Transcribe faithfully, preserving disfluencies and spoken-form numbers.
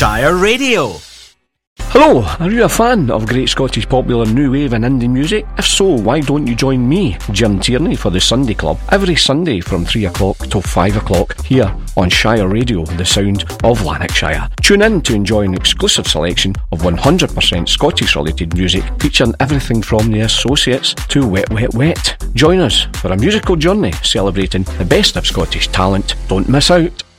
Shire Radio. Hello, are you a fan of great Scottish popular new wave and indie music? If so, why don't you join me, Jim Tierney, for the Sunday Club every Sunday from three o'clock till five o'clock here on Shire Radio, the sound of Lanarkshire. Tune in to enjoy an exclusive selection of one hundred percent Scottish related music featuring everything from the Associates to Wet Wet Wet. Join us for a musical journey celebrating the best of Scottish talent. Don't miss out.